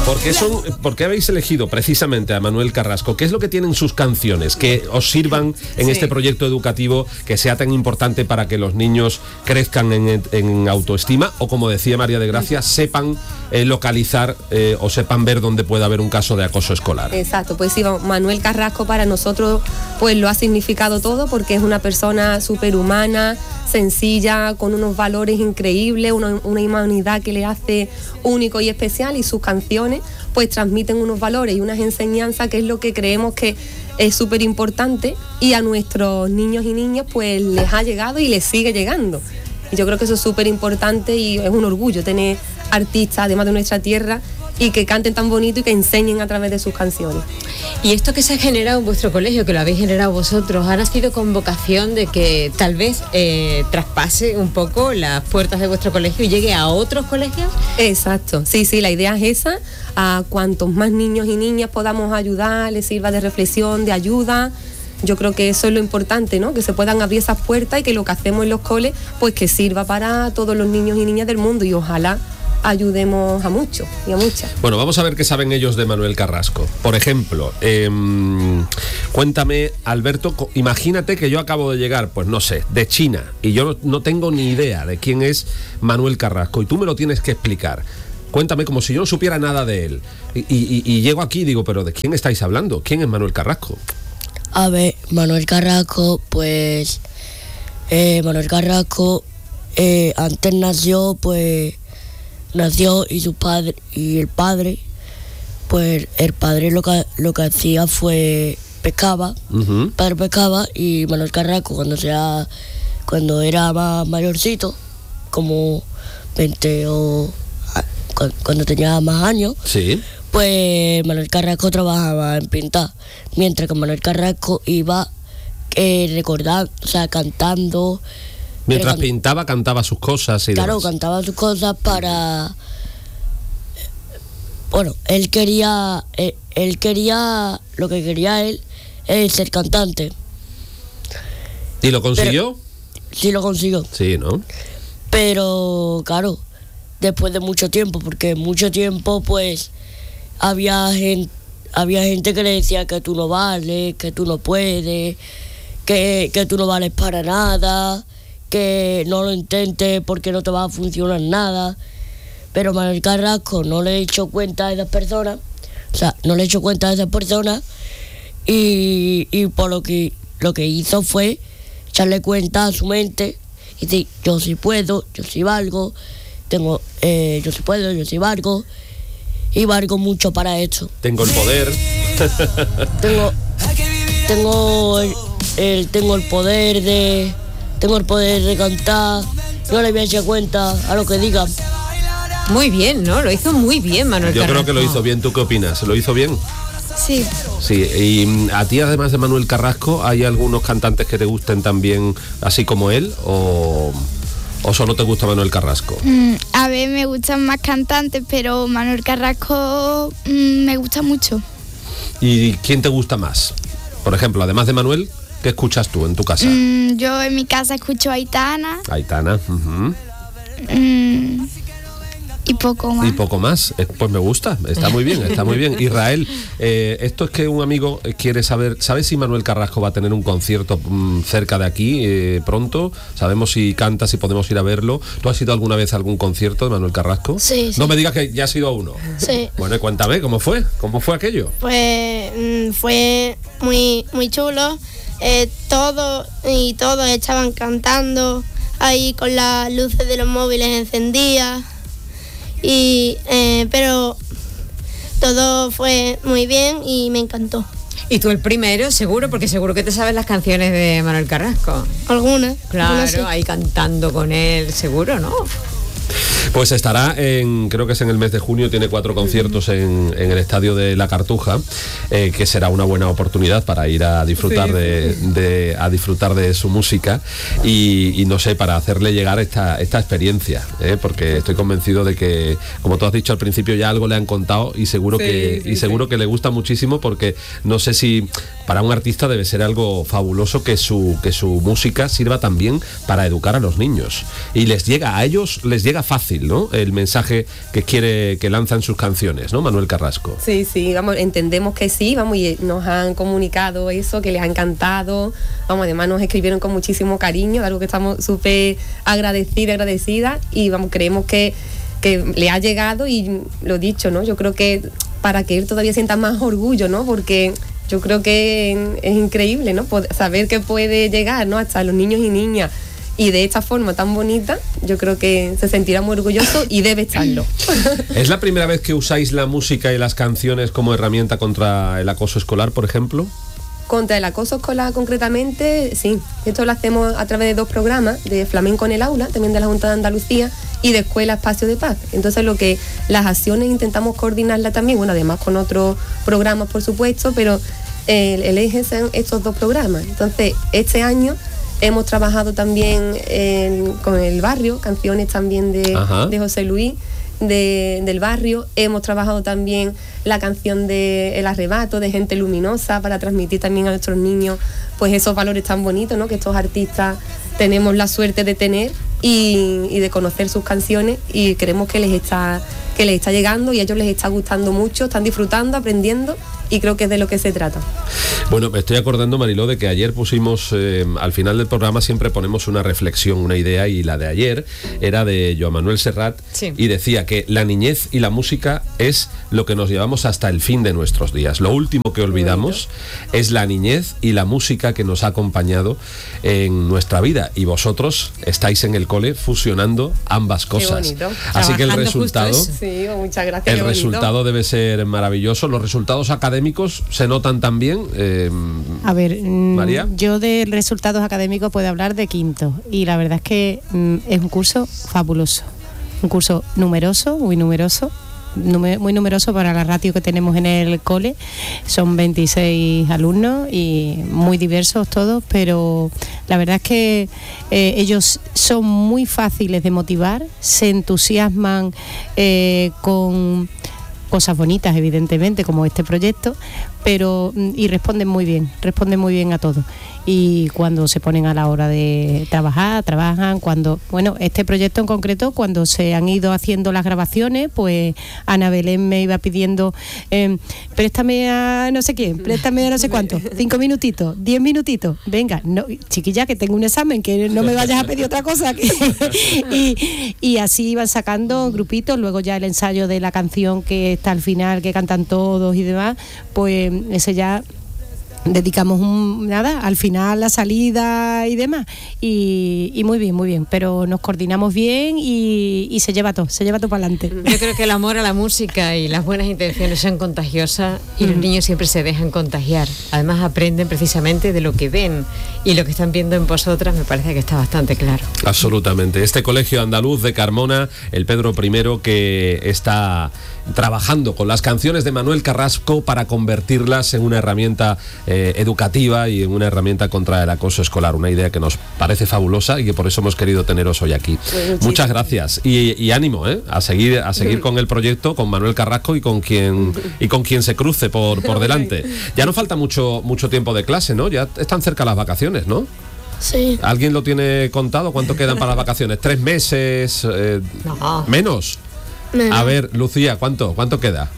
¿Por qué habéis elegido precisamente a Manuel Carrasco? ¿Qué es lo que tienen sus canciones que os sirvan en este proyecto educativo que sea tan importante para que los niños crezcan en autoestima o, como decía María de Gracia, sepan localizar o sepan ver dónde puede haber un caso de acoso escolar? Exacto, pues sí, Manuel Carrasco para nosotros pues lo ha significado todo, porque es una persona superhumana, sencilla, con unos valores increíbles, una humanidad que le hace único y especial, y sus canciones pues transmiten unos valores y unas enseñanzas que es lo que creemos que es súper importante, y a nuestros niños y niñas pues les ha llegado y les sigue llegando. Y yo creo que eso es súper importante y es un orgullo tener artistas, además de nuestra tierra, y que canten tan bonito y que enseñen a través de sus canciones. Y esto que se ha generado en vuestro colegio, que lo habéis generado vosotros, ¿ha nacido con vocación de que tal vez traspase un poco las puertas de vuestro colegio y llegue a otros colegios? Exacto, sí, la idea es esa, a cuantos más niños y niñas podamos ayudar, les sirva de reflexión, de ayuda. Yo creo que eso es lo importante, ¿no? Que se puedan abrir esas puertas y que lo que hacemos en los coles pues que sirva para todos los niños y niñas del mundo, y ojalá ayudemos a muchos y a muchas. Bueno, vamos a ver qué saben ellos de Manuel Carrasco. Por ejemplo, cuéntame, Alberto, imagínate que yo acabo de llegar, pues no sé, de China, y yo no tengo ni idea de quién es Manuel Carrasco, y tú me lo tienes que explicar. Cuéntame como si yo no supiera nada de él. Y llego aquí y digo, ¿pero de quién estáis hablando? ¿Quién es Manuel Carrasco? A ver, Manuel Carrasco, pues... Manuel Carrasco antes nació y su padre, y el padre lo que hacía fue pescaba, el padre pescaba, y Manuel Carrasco cuando era más mayorcito, como 20 o cuando tenía más años, sí, pues Manuel Carrasco trabajaba en pintar, mientras que Manuel Carrasco iba recordando, o sea, cantando. Mientras pintaba, cantaba sus cosas y claro, demás. cantaba sus cosas para... Bueno, él quería, lo que quería él es ser cantante. ¿Y lo consiguió? Sí, lo consiguió. Sí, ¿no? Pero, claro, después de mucho tiempo, porque mucho tiempo, pues, había gente que le decía que tú no vales, que tú no puedes, que tú no vales para nada, que no lo intentes porque no te va a funcionar nada. Pero Manuel Carrasco no le echó cuenta a esas personas, y por lo que hizo fue echarle cuenta a su mente y decir, yo sí puedo, yo sí valgo, yo sí puedo, yo sí valgo, y valgo mucho para esto. Tengo el poder. Tengo el poder de cantar, no le voy a echar cuenta a lo que digan. Muy bien, ¿no? Lo hizo muy bien Manuel Carrasco. Yo creo que lo hizo bien. ¿Tú qué opinas? ¿Lo hizo bien? Sí. Sí, y a ti, además de Manuel Carrasco, ¿hay algunos cantantes que te gusten también así como él? ¿O solo te gusta Manuel Carrasco? A ver, me gustan más cantantes, pero Manuel Carrasco me gusta mucho. ¿Y quién te gusta más? Por ejemplo, además de Manuel, ¿qué escuchas tú en tu casa? Yo en mi casa escucho a Aitana. Aitana. Y poco más. Y poco más. Pues me gusta, está muy bien, está muy bien. Israel, esto es que un amigo quiere saber, ¿sabes si Manuel Carrasco va a tener un concierto cerca de aquí pronto? ¿Sabemos si canta, si podemos ir a verlo? ¿Tú has ido alguna vez a algún concierto de Manuel Carrasco? Sí. No me digas que ya has ido a uno. Sí. Bueno, y cuéntame, ¿cómo fue? ¿Cómo fue aquello? Pues fue muy, muy chulo. Todos estaban cantando ahí con las luces de los móviles encendidas. Pero todo fue muy bien y me encantó. ¿Y tú el primero, seguro? Porque seguro que te sabes las canciones de Manuel Carrasco. Algunas. Claro, sí. ahí cantando con él, seguro, ¿no? Pues estará creo que es en el mes de junio, tiene 4 conciertos en el Estadio de la Cartuja, que será una buena oportunidad para ir a disfrutar a disfrutar de su música y no sé, para hacerle llegar esta experiencia, porque estoy convencido de que, como tú has dicho al principio, ya algo le han contado y seguro que le gusta muchísimo, porque no sé si para un artista debe ser algo fabuloso que su música sirva también para educar a los niños, y a ellos les llega fácil. fácil, ¿no? El mensaje que lanza en sus canciones, ¿no, Manuel Carrasco? Sí, vamos, entendemos que sí, vamos, y nos han comunicado eso, que les ha encantado, vamos, además nos escribieron con muchísimo cariño, algo que estamos súper agradecidas, y vamos, creemos que le ha llegado, y lo dicho, ¿no? Yo creo que para que él todavía sienta más orgullo, ¿no? Porque yo creo que es increíble, ¿no? Saber que puede llegar, ¿no? Hasta los niños y niñas, y de esta forma tan bonita, yo creo que se sentirá muy orgulloso y debe estarlo. ¿Es la primera vez que usáis la música y las canciones como herramienta contra el acoso escolar, por ejemplo? Contra el acoso escolar concretamente, sí. Esto lo hacemos a través de 2 programas, de Flamenco en el Aula, también de la Junta de Andalucía, y de Escuela Espacio de Paz. Entonces las acciones intentamos coordinarlas también, bueno, además con otros programas, por supuesto, pero el eje son estos 2 programas. Entonces, este año hemos trabajado también con el barrio, canciones también de José Luis, del barrio. Hemos trabajado también la canción de El Arrebato, de Gente Luminosa, para transmitir también a nuestros niños pues esos valores tan bonitos, ¿no? Que estos artistas tenemos la suerte de tener y de conocer sus canciones, y creemos que les está llegando y a ellos les está gustando mucho, están disfrutando, aprendiendo, y creo que es de lo que se trata. Bueno, me estoy acordando, Mariló, de que ayer pusimos, al final del programa siempre ponemos una reflexión, una idea, y la de ayer era de Joan Manuel Serrat, sí, y decía que la niñez y la música es lo que nos llevamos hasta el fin de nuestros días. Lo último que olvidamos es la niñez y la música que nos ha acompañado en nuestra vida, y vosotros estáis en el cole fusionando ambas cosas. Qué bonito. Así que el resultado, sí, muchas gracias. El resultado debe ser maravilloso. Los resultados académicos se notan también. A ver, María, yo de resultados académicos puedo hablar de quinto, y la verdad es que es un curso fabuloso, un curso numeroso, muy numeroso para la ratio que tenemos en el cole. Son 26 alumnos y muy diversos todos, pero la verdad es que ellos son muy fáciles de motivar, se entusiasman con cosas bonitas, evidentemente, como este proyecto, pero y responden muy bien a todo. Y cuando se ponen a la hora de trabajan. Bueno, este proyecto en concreto, cuando se han ido haciendo las grabaciones, pues Ana Belén me iba pidiendo, préstame a no sé quién, préstame a no sé cuánto, 5 minutitos, 10 minutitos, venga, no, chiquilla, que tengo un examen, que no me vayas a pedir otra cosa. Y así iban sacando grupitos. Luego ya el ensayo de la canción que está al final, que cantan todos y demás, pues ese ya dedicamos al final, la salida y demás, y muy bien, pero nos coordinamos bien y se lleva todo para adelante. Yo creo que el amor a la música y las buenas intenciones son contagiosas, y los niños siempre se dejan contagiar. Además aprenden precisamente de lo que ven, y lo que están viendo en vosotras me parece que está bastante claro. Absolutamente. Este colegio andaluz de Carmona, el Pedro I, que está trabajando con las canciones de Manuel Carrasco para convertirlas en una herramienta educativa y en una herramienta contra el acoso escolar. Una idea que nos parece fabulosa y que por eso hemos querido teneros hoy aquí. Muchas gracias y ánimo a seguir con el proyecto, con Manuel Carrasco y con quien se cruce por delante. Ya no falta mucho tiempo de clase, ¿no? Ya están cerca las vacaciones, ¿no? Sí. ¿Alguien lo tiene contado? ¿Cuánto quedan para las vacaciones? ¿3 meses? No. ¿Menos? A ver, Lucía, ¿cuánto queda?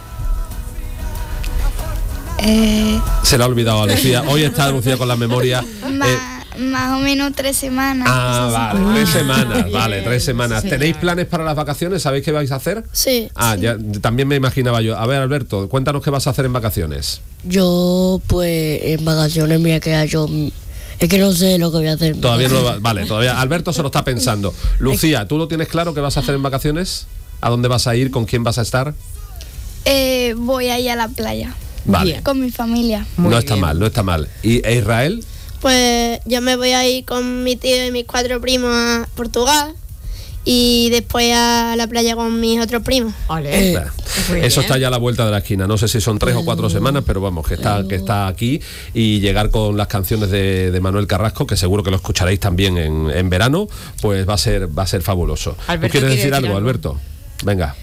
Se le ha olvidado a Lucía. Hoy está Lucía con la memoria. Más o menos 3 semanas. Vale, 3 semanas. Vale, 3 semanas. Sí. ¿Tenéis planes para las vacaciones? ¿Sabéis qué vais a hacer? Sí. Ya también me imaginaba yo. A ver, Alberto, cuéntanos qué vas a hacer en vacaciones. Yo, pues, en vacaciones me voy a quedar yo. Es que no sé lo que voy a hacer. Todavía no. Vale, todavía. Alberto se lo está pensando. Lucía, ¿tú lo tienes claro qué vas a hacer en vacaciones? ¿A dónde vas a ir? ¿Con quién vas a estar? Voy a ir a la playa. Vale. Con mi familia. No está mal. ¿Y Israel? Pues yo me voy a ir con mi tío y mis 4 primos a Portugal, y después a la playa con mis otros primos. Eso está ya a la vuelta de la esquina. No sé si son 3 o 4 semanas, pero vamos, que está aquí. Y llegar con las canciones de Manuel Carrasco, que seguro que lo escucharéis también en verano, pues va a ser fabuloso. ¿Tú quieres decir algo, Alberto? Venga.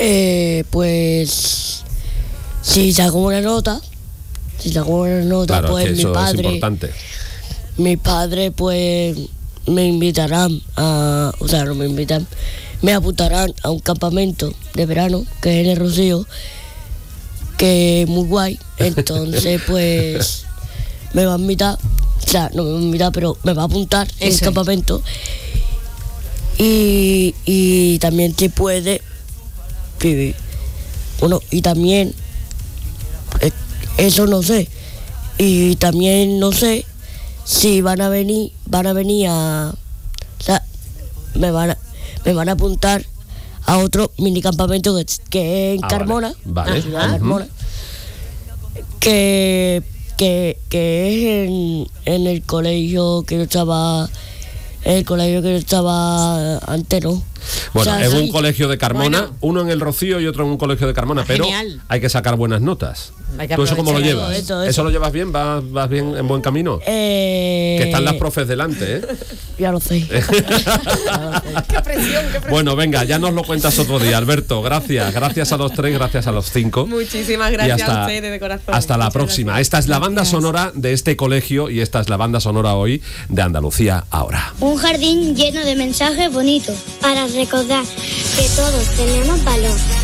Pues si saco una nota, claro, pues es que eso mi padre, es importante. Mi padre pues me invitarán a, o sea, no me invitan, me apuntarán a un campamento de verano, que es en el Rocío, que es muy guay. Entonces, pues, me va a invitar, o sea, no me va a invitar, pero me va a apuntar en el campamento. Y también se puede vivir. Bueno, y también, eso no sé. Y también no sé si van a venir a... O sea, me van a apuntar a otro mini campamento que es en Carmona, vale. la ciudad de Carmona, que es en el colegio que yo estaba, antes, ¿no? Bueno, O sea, es un sí. colegio de Carmona, uno en el Rocío y otro en un colegio de Carmona, pero genial. hay que sacar buenas notas. Hay que ¿Tú eso cómo lo aprovecharlo, llevas? eso. ¿Eso lo llevas bien? ¿Vas bien en buen camino? Que están las profes delante, ¿eh? Ya lo sé. Qué presión. Bueno, venga, ya nos lo cuentas otro día, Alberto. Gracias a los 3, gracias a los 5. Muchísimas gracias a ustedes de corazón. Hasta la Muchas próxima. gracias. Esta es la banda sonora de este colegio y esta es la banda sonora hoy de Andalucía Ahora. Un jardín lleno de mensajes bonitos para recordar que todos tenemos valor.